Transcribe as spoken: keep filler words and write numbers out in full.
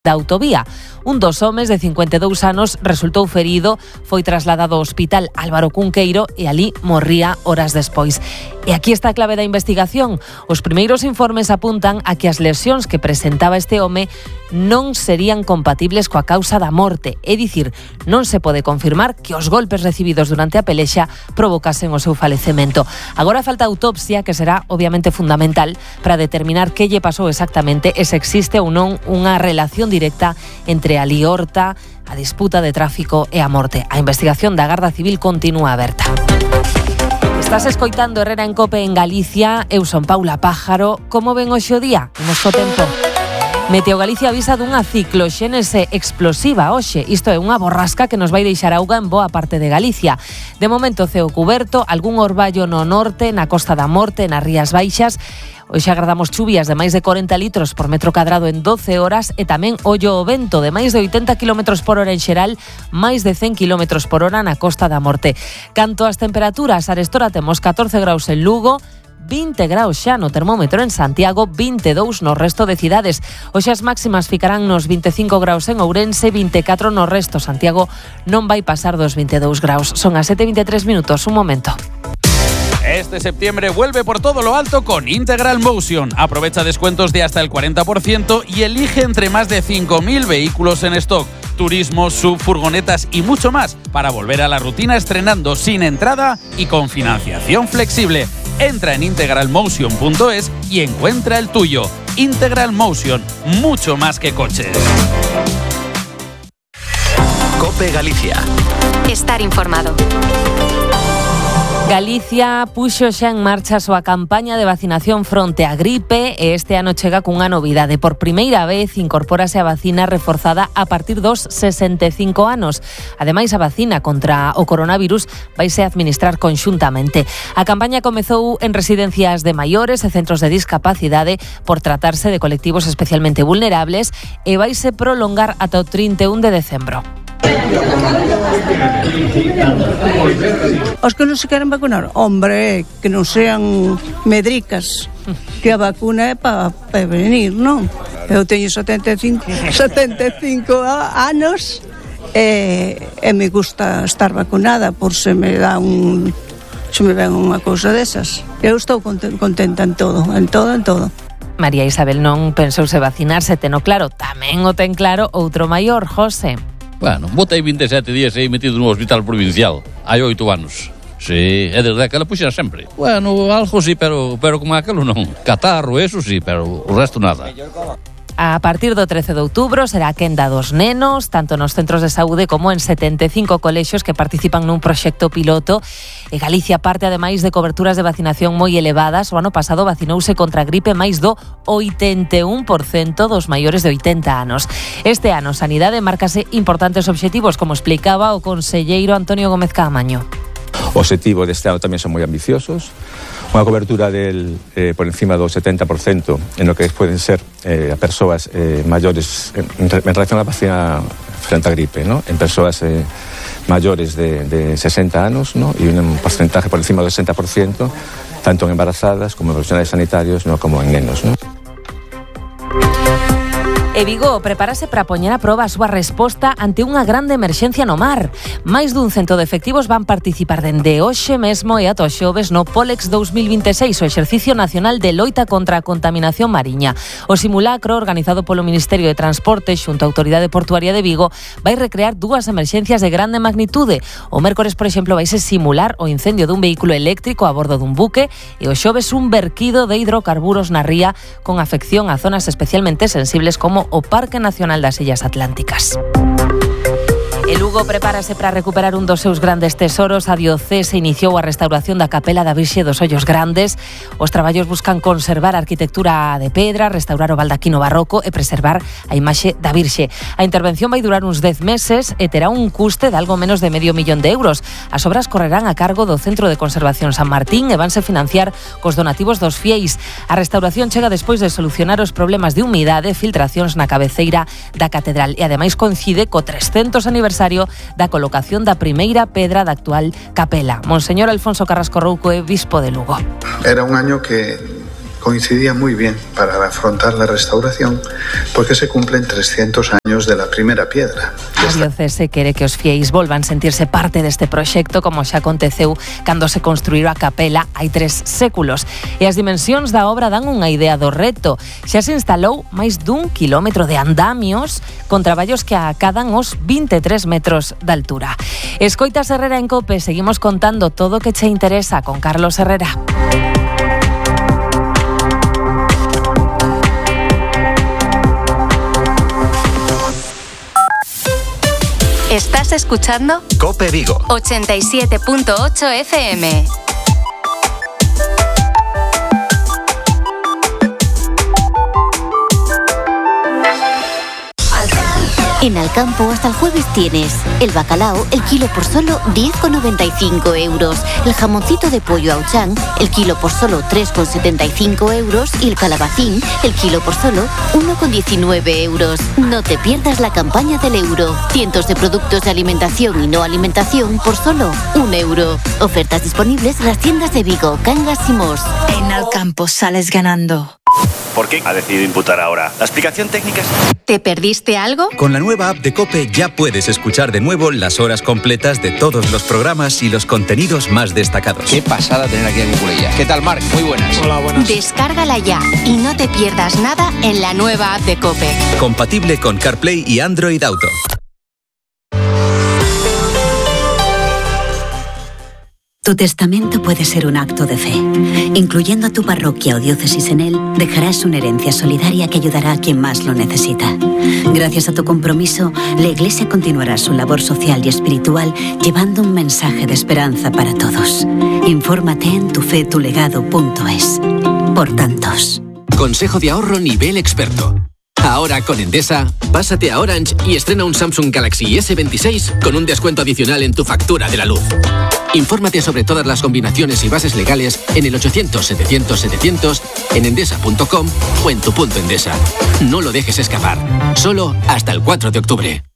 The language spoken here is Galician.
da autovía. Un dos homes de cincuenta e dous anos resultou ferido, foi trasladado ao hospital Álvaro Cunqueiro e ali morría horas despois. E aquí está a clave da investigación. Os primeiros informes apuntan a que as lesións que presentaba este home non serían compatibles coa causa da morte, é dicir, non se pode confirmar que os golpes recibidos durante a pelexa provocasen o seu falecemento. Agora falta autopsia, que será obviamente fundamental para determinar que lle pasou exactamente e se existe ou non unha relación directa entre a liorta, a disputa de tráfico e a morte. A investigación da Garda Civil continúa aberta. Estás escoitando Herrera en Cope en Galicia. Eu son Paula Pájaro. Como ven hoxe o día? Imos co tempo. Meteo Galicia avisa dunha cicloxénese explosiva hoxe. Isto é unha borrasca que nos vai deixar auga en boa parte de Galicia. De momento ceo cuberto, algún orballo no norte, na Costa da Morte, nas Rías Baixas. Hoxe agardamos chuvias de máis de corenta litros por metro cadrado en doce horas e tamén ollo o vento de máis de oitenta kilómetros por hora en xeral, máis de cen kilómetros por hora na Costa da Morte. Canto ás temperaturas, arestora temos catorce graus en Lugo, vinte graus xa no termómetro en Santiago, vinte e dous no resto de cidades. Hoxe as máximas ficarán nos vinte e cinco graus en Ourense, vinte e catro no resto. Santiago non vai pasar dos vinte e dous graus. Son as sete e vinte e tres minutos, un momento. Este septiembre vuelve por todo lo alto con Integral Motion. Aprovecha descuentos de hasta el cuarenta por ciento y elige entre más de cinco mil vehículos en stock, turismo, sub, furgonetas y mucho más para volver a la rutina estrenando sin entrada y con financiación flexible. Entra en integral motion punto es y encuentra el tuyo. Integral Motion, mucho más que coches. COPE Galicia. Estar informado. Galicia puxo xa en marcha a súa campaña de vacinación fronte á gripe e este ano chega cunha novidade. Por primeira vez incorpórase a vacina reforzada a partir dos sesenta e cinco anos. Ademais, a vacina contra o coronavirus vaise administrar conxuntamente. A campaña comezou en residencias de maiores e centros de discapacidade por tratarse de colectivos especialmente vulnerables e vaise prolongar ata o trinta e un de decembro. Os que non se queren vacunar, hombre, que non sean medricas, que a vacuna é para prevenir, non? Eu teño setenta e cinco anos e, e me gusta estar vacunada por se me dá un se me ven unha cousa desas. Eu estou contenta en todo, en todo, en todo. María Isabel non pensouse vacinarse, teno claro, tamén o ten claro outro maior, José. Bueno, botei vinte e sete días aí metido no hospital provincial, hai oito anos. Sí, é desde aquela puxera sempre. Bueno, algo sí, pero, pero como aquelo non. Catarro, eso sí, pero o resto nada. A partir do trece de outubro será a quenda dos nenos, tanto nos centros de saúde como en setenta e cinco colexios que participan nun proxecto piloto. E Galicia parte, ademais, de coberturas de vacinación moi elevadas. O ano pasado vacinouse contra a gripe máis do oitenta e un por cento dos maiores de oitenta anos. Este ano, Sanidade márcase importantes obxectivos, como explicaba o conselleiro Antonio Gómez Caamaño. O objetivo deste ano tamén son moi ambiciosos. Unha cobertura del, eh, por encima do setenta por cento en lo que pueden ser eh, a persoas eh, maiores en, en relación á vacina frente á gripe, ¿no? En persoas eh, maiores de, de sesenta anos, ¿no? E un porcentaje por encima do sesenta por ciento tanto en embarazadas como en profesionales sanitarios, ¿no? Como en nenos, ¿no? E Vigo prepárase para poñer a proba a súa resposta ante unha grande emerxencia no mar. Máis dun cento de efectivos van participar dende hoxe mesmo e ata o xoves no Polex dous mil vinte e seis, o exercicio nacional de loita contra a contaminación mariña. O simulacro, organizado polo Ministerio de Transporte xunto á Autoridade Portuaria de Vigo, vai recrear dúas emerxencias de grande magnitude. O mércores, por exemplo, vaise simular o incendio dun vehículo eléctrico a bordo dun buque e o xoves un verquido de hidrocarburos na ría con afección a zonas especialmente sensibles como o Parque Nacional das Illas Atlánticas. E Lugo prepárase para recuperar un dos seus grandes tesoros. A diocese iniciou a restauración da capela da Virxe dos Ollos Grandes. Os traballos buscan conservar a arquitectura de pedra, restaurar o baldaquino barroco e preservar a imaxe da Virxe. A intervención vai durar uns dez meses e terá un custe de algo menos de medio millón de euros. As obras correrán a cargo do Centro de Conservación San Martín e vanse financiar cos donativos dos fieis. A restauración chega despois de solucionar os problemas de humidade e filtracións na cabeceira da catedral e ademais coincide co trescentos aniversario da colocación da primeira pedra da actual capela. Monseñor Alfonso Carrasco Rouco é bispo de Lugo. Era un año que coincidía muy bien para afrontar la restauración porque se cumplen trescientos años de la primera piedra. A diocese quere que os fieis volvan sentirse parte deste proxecto como xa aconteceu cando se construíu a capela hai tres séculos. E as dimensións da obra dan unha idea do reto. Xa se instalou máis dun quilómetro de andamios con traballos que acadan os vinte e tres metros de altura. Escoitas Herrera en COPE, seguimos contando todo o que che interesa con Carlos Herrera. ¿Estás escuchando? COPE Vigo. ochenta y siete punto ocho F M. En Alcampo hasta el jueves tienes el bacalao, el kilo por solo diez con noventa y cinco euros, el jamoncito de pollo Auchan, el kilo por solo tres con setenta y cinco euros y el calabacín, el kilo por solo uno con diecinueve euros. No te pierdas la campaña del euro. Cientos de productos de alimentación y no alimentación por solo un euro. Ofertas disponibles en las tiendas de Vigo, Cangas y Mos. En Alcampo sales ganando. ¿Por qué ha decidido imputar ahora? ¿La explicación técnica es...? ¿Te perdiste algo? Con la nueva app de COPE ya puedes escuchar de nuevo las horas completas de todos los programas y los contenidos más destacados. Qué pasada tener aquí a Cuculella. ¿Qué tal, Marc? Muy buenas. Hola, buenas. Descárgala ya y no te pierdas nada en la nueva app de COPE. Compatible con CarPlay y Android Auto. Tu testamento puede ser un acto de fe. Incluyendo a tu parroquia o diócesis en él, dejarás una herencia solidaria que ayudará a quien más lo necesita. Gracias a tu compromiso, la Iglesia continuará su labor social y espiritual llevando un mensaje de esperanza para todos. Infórmate en tufetulegado punto es. Por tantos. Consejo de ahorro nivel experto. Ahora con Endesa, pásate a Orange y estrena un Samsung Galaxy ese veintiséis con un descuento adicional en tu factura de la luz. Infórmate sobre todas las combinaciones y bases legales en el ochocientos setecientos setecientos, en endesa punto com o en tu punto Endesa. No lo dejes escapar. Solo hasta el cuatro de octubre.